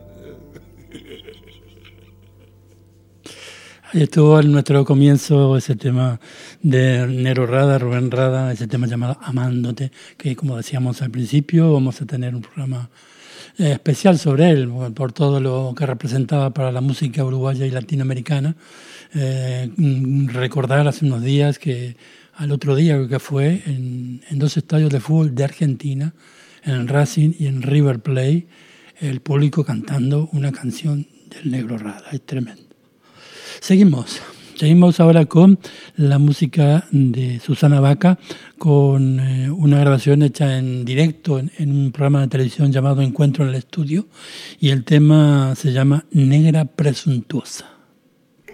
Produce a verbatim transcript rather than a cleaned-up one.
Ahí estuvo en nuestro comienzo ese tema de Nero Rada, Rubén Rada, ese tema llamado Amándote, que como decíamos al principio, vamos a tener un programa eh, especial sobre él, por todo lo que representaba para la música uruguaya y latinoamericana. Eh, recordar hace unos días que al otro día creo que fue en, en dos estadios de fútbol de Argentina, en Racing y en River Plate, el público cantando una canción del Negro Rada. Es tremendo. Seguimos. Seguimos ahora con la música de Susana Baca, con eh, una grabación hecha en directo en, en un programa de televisión llamado Encuentro en el Estudio, y el tema se llama Negra Presuntuosa.